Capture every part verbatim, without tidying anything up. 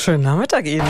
Schönen Nachmittag Ihnen.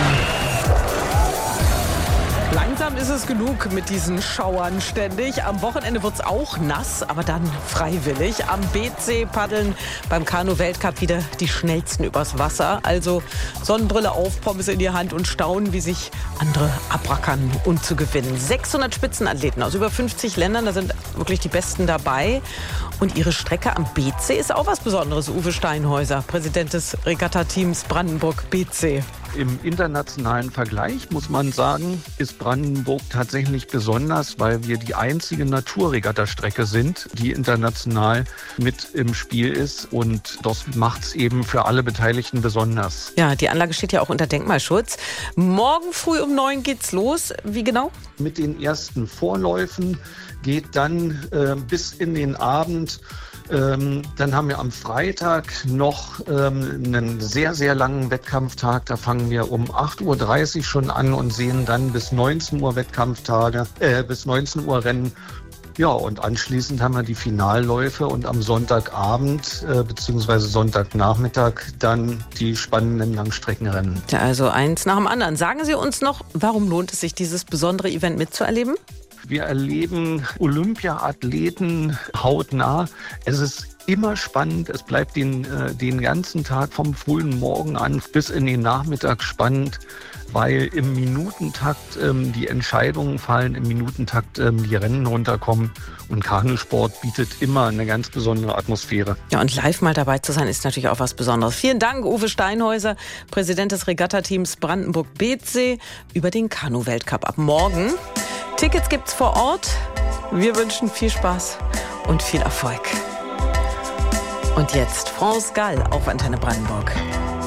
Langsam ist es genug mit diesen Schauern ständig. Am Wochenende wird es auch nass, aber dann freiwillig. Am B C paddeln beim Kanu-Weltcup wieder die Schnellsten übers Wasser. Also Sonnenbrille auf, Pommes in die Hand und staunen, wie sich andere abrackern, um zu gewinnen. sechshundert Spitzenathleten aus über fünfzig Ländern, da sind wirklich die Besten dabei. Und ihre Strecke am B C ist auch was Besonderes. Uwe Steinhäuser, Präsident des Regatta-Teams Brandenburg B C. Im internationalen Vergleich muss man sagen, ist Brandenburg tatsächlich besonders, weil wir die einzige Naturregatta-Strecke sind, die international mit im Spiel ist. Und das macht es eben für alle Beteiligten besonders. Ja, die Anlage steht ja auch unter Denkmalschutz. Morgen früh um neun geht's los. Wie genau? Mit den ersten Vorläufen geht dann äh, bis in den Abend. Ähm, dann haben wir am Freitag noch ähm, einen sehr, sehr langen Wettkampftag. Da fangen wir um acht Uhr dreißig schon an und sehen dann bis neunzehn Uhr Wettkampftage, äh, bis neunzehn Uhr Rennen. Ja, und anschließend haben wir die Finalläufe und am Sonntagabend äh, bzw. Sonntagnachmittag dann die spannenden Langstreckenrennen. Ja, also eins nach dem anderen. Sagen Sie uns noch, warum lohnt es sich, dieses besondere Event mitzuerleben? Wir erleben Olympiaathleten hautnah. Es ist immer spannend. Es bleibt den, äh, den ganzen Tag vom frühen Morgen an bis in den Nachmittag spannend, weil im Minutentakt ähm, die Entscheidungen fallen, im Minutentakt ähm, die Rennen runterkommen. Und Kanusport bietet immer eine ganz besondere Atmosphäre. Ja, und live mal dabei zu sein, ist natürlich auch was Besonderes. Vielen Dank, Uwe Steinhäuser, Präsident des Regatta-Teams Brandenburg B C, über den Kanu-Weltcup ab morgen. Tickets gibt's vor Ort. Wir wünschen viel Spaß und viel Erfolg. Und jetzt France Gall auf Antenne Brandenburg.